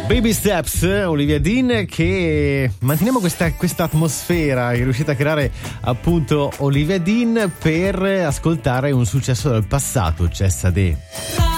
Baby Steps, Olivia Dean, che manteniamo questa atmosfera che è riuscita a creare appunto Olivia Dean per ascoltare un successo del passato, Cessa De.